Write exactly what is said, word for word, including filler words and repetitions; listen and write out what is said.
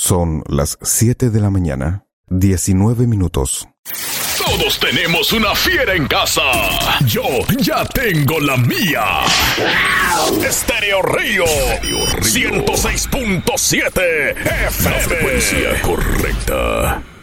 Son las siete de la mañana, diecinueve minutos. Todos tenemos una fiera en casa. Yo ya tengo la mía. Estéreo Río ciento seis punto siete F M. La frecuencia correcta.